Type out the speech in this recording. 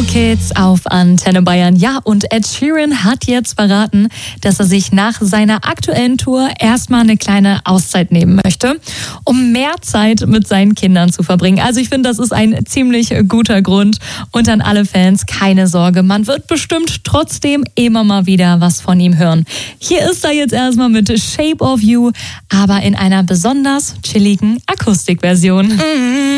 Kids auf Antenne Bayern. Ja, und Ed Sheeran hat jetzt verraten, dass er sich nach seiner aktuellen Tour erstmal eine kleine Auszeit nehmen möchte, um mehr Zeit mit seinen Kindern zu verbringen. Also ich finde, das ist ein ziemlich guter Grund. Und an alle Fans, keine Sorge, man wird bestimmt trotzdem immer mal wieder was von ihm hören. Hier ist er jetzt erstmal mit Shape of You, aber in einer besonders chilligen Akustikversion.